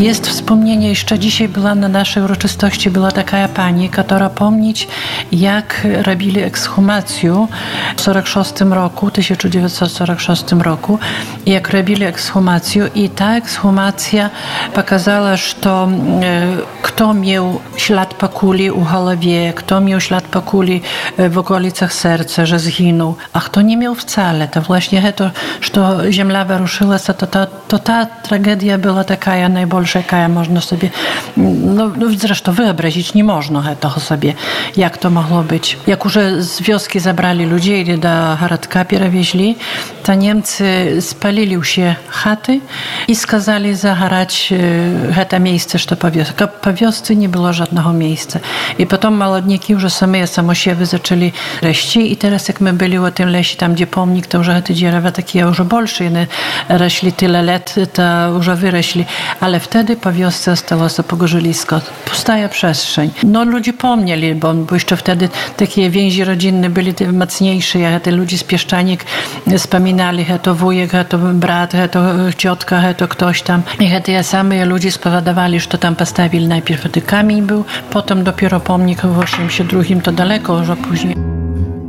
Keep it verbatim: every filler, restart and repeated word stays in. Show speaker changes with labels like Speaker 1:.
Speaker 1: Jest wspomnienie, jeszcze dzisiaj była na naszej uroczystości, była taka pani, która pomnieć, jak robili ekshumację w czterdziestym szóstym roku, tysiąc dziewięćset czterdziestym szóstym roku, jak robili ekshumację i ta ekshumacja pokazała, że to, kto miał ślad po kuli u głowie, kto miał ślad po kuli w okolicach serca, że zginął, a kto nie miał wcale. To właśnie to, że ziemia wyruszyła, to, to, to ta tragedia była taka najbolsza, jaka można sobie, no, no zresztą wyobrazić nie można tego sobie, jak to mogło być. Jak już z wioski zabrali ludzi i do Haradka przewieźli, to Niemcy spalili się chaty i skazali zaharać to miejsce, że po wiosce. Po wiosce nie było żadnego miejsca. I potem malodniki już same samosiewy zaczęli reści i teraz jak my byli o tym lesie, tam gdzie pomnik, to już te drzewa takie już bolsze, one rośli tyle lat, to już wyrośli. Ale wtedy po wiosce zostało pogorzylisko. Pustaja przestrzeń. No ludzie pomnieli, bo, bo jeszcze wtedy takie więzi rodzinne byli mocniejsze, jak te ludzie z Pieszczanik wspominali, że to wujek, że to brat, że to ciotka, że to ktoś tam. I że te same ludzie spowodowali, że to tam postawili najpierw ten kamień był, potem dopiero pomnik w osiemdziesiątym drugim to daleko, że później.